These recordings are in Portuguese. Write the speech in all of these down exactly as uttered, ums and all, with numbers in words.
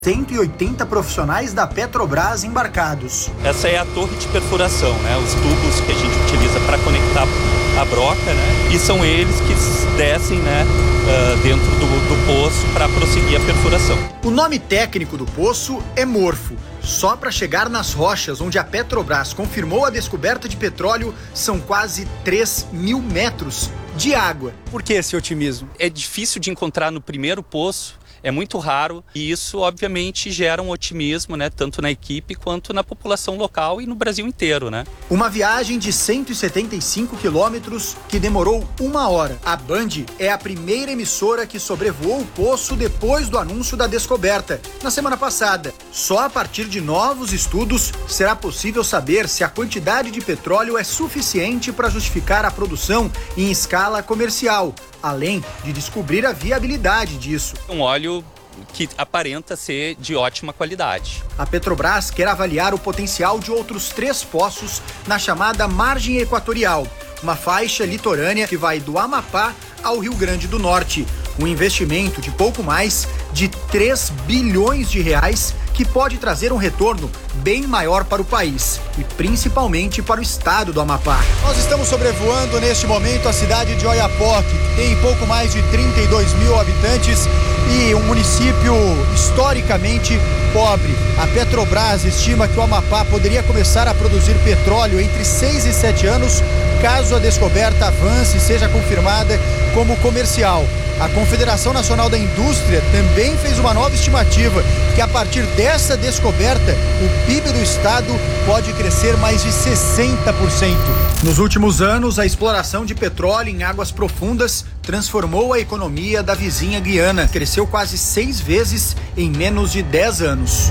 cento e oitenta profissionais da Petrobras embarcados. Essa é a torre de perfuração, né? Os tubos que a gente utiliza para conectar a broca, né? E são eles que descem, né, uh, dentro do, do poço para prosseguir a perfuração. O nome técnico do poço é Morfo. Só para chegar nas rochas onde a Petrobras confirmou a descoberta de petróleo, são quase três mil metros de água. Por que esse otimismo? É difícil de encontrar no primeiro poço. É muito raro e isso, obviamente, gera um otimismo, né, tanto na equipe quanto na população local e no Brasil inteiro, né? Uma viagem de cento e setenta e cinco quilômetros que demorou uma hora. A Band é a primeira emissora que sobrevoou o poço depois do anúncio da descoberta, na semana passada. Só a partir de novos estudos será possível saber se a quantidade de petróleo é suficiente para justificar a produção em escala comercial, além de descobrir a viabilidade disso. Um óleo que aparenta ser de ótima qualidade. A Petrobras quer avaliar o potencial de outros três poços na chamada margem equatorial, uma faixa litorânea que vai do Amapá ao Rio Grande do Norte. Um investimento de pouco mais de três bilhões de reais que pode trazer um retorno bem maior para o país e principalmente para o estado do Amapá. Nós estamos sobrevoando neste momento a cidade de Oiapoque, que tem pouco mais de trinta e dois mil habitantes e um município historicamente pobre. A Petrobras estima que o Amapá poderia começar a produzir petróleo entre seis e sete anos, caso a descoberta avance e seja confirmada como comercial. A Confederação Nacional da Indústria também fez uma nova estimativa que a partir dessa descoberta, o P I B do estado pode crescer mais de sessenta por cento. Nos últimos anos, a exploração de petróleo em águas profundas transformou a economia da vizinha Guiana. Cresceu quase seis vezes em menos de dez anos.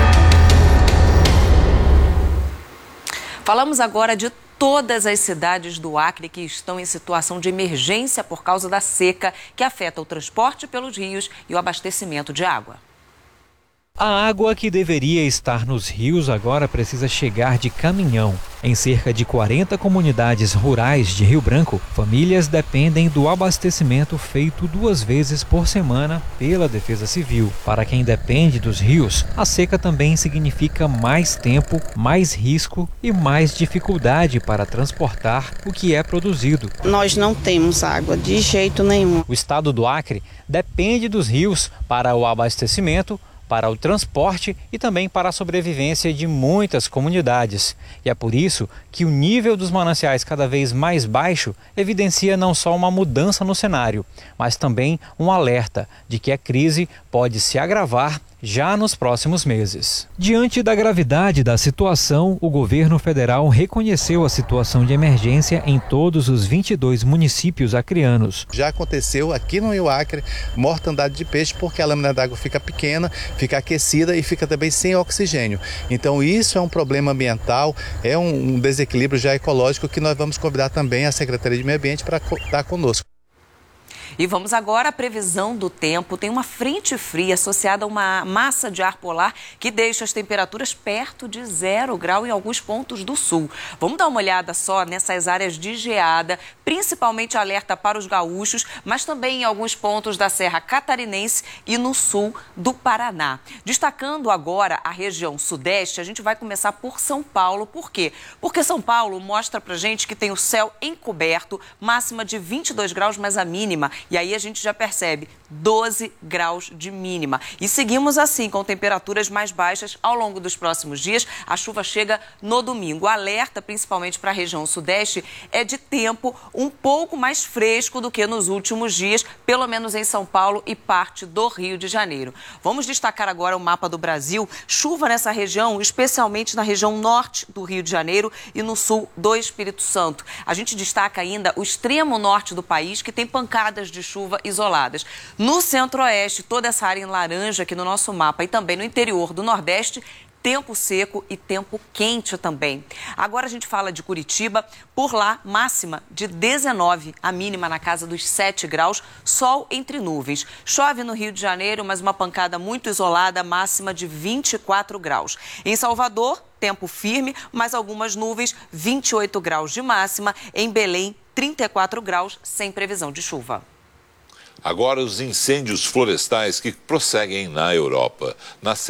Falamos agora de todas as cidades do Acre que estão em situação de emergência por causa da seca que afeta o transporte pelos rios e o abastecimento de água. A água que deveria estar nos rios agora precisa chegar de caminhão. Em cerca de quarenta comunidades rurais de Rio Branco, famílias dependem do abastecimento feito duas vezes por semana pela Defesa Civil. Para quem depende dos rios, a seca também significa mais tempo, mais risco e mais dificuldade para transportar o que é produzido. Nós não temos água de jeito nenhum. O estado do Acre depende dos rios para o abastecimento, para o transporte e também para a sobrevivência de muitas comunidades. E é por isso que o nível dos mananciais cada vez mais baixo evidencia não só uma mudança no cenário, mas também um alerta de que a crise pode se agravar já nos próximos meses. Diante da gravidade da situação, o governo federal reconheceu a situação de emergência em todos os vinte e dois municípios acreanos. Já aconteceu aqui no Rio Acre mortandade de peixe porque a lâmina d'água fica pequena, fica aquecida e fica também sem oxigênio. Então isso é um problema ambiental, é um desequilíbrio já ecológico que nós vamos convidar também a Secretaria de Meio Ambiente para estar conosco. E vamos agora à previsão do tempo. Tem uma frente fria associada a uma massa de ar polar que deixa as temperaturas perto de zero grau em alguns pontos do sul. Vamos dar uma olhada só nessas áreas de geada, principalmente alerta para os gaúchos, mas também em alguns pontos da Serra Catarinense e no sul do Paraná. Destacando agora a região sudeste, a gente vai começar por São Paulo. Por quê? Porque São Paulo mostra pra gente que tem o céu encoberto, máxima de vinte e dois graus, mas a mínima. E aí a gente já percebe doze graus de mínima. E seguimos assim, com temperaturas mais baixas ao longo dos próximos dias. A chuva chega no domingo. O alerta, principalmente para a região sudeste, é de tempo um pouco mais fresco do que nos últimos dias, pelo menos em São Paulo e parte do Rio de Janeiro. Vamos destacar agora o mapa do Brasil. Chuva nessa região, especialmente na região norte do Rio de Janeiro e no sul do Espírito Santo. A gente destaca ainda o extremo norte do país, que tem pancadas de chuva isoladas. No centro-oeste, toda essa área em laranja aqui no nosso mapa e também no interior do Nordeste, tempo seco e tempo quente também. Agora a gente fala de Curitiba, por lá máxima de dezenove, a mínima na casa dos sete graus, sol entre nuvens. Chove no Rio de Janeiro, mas uma pancada muito isolada, máxima de vinte e quatro graus. Em Salvador, tempo firme, mas algumas nuvens, vinte e oito graus de máxima. Em Belém, trinta e quatro graus, sem previsão de chuva. Agora, os incêndios florestais que prosseguem na Europa. Na